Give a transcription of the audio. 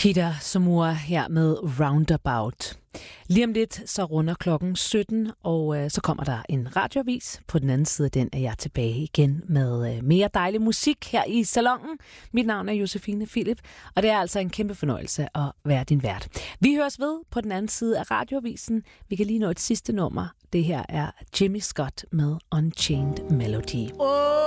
Peter Somura her med Roundabout. Lige om lidt så runder klokken 17, og så kommer der en radioavis. På den anden side af den er jeg tilbage igen med mere dejlig musik her i salonen. Mit navn er Josefine Philip, og det er altså en kæmpe fornøjelse at være din vært. Vi høres ved på den anden side af radioavisen. Vi kan lige nå et sidste nummer. Det her er Jimmy Scott med Unchained Melody.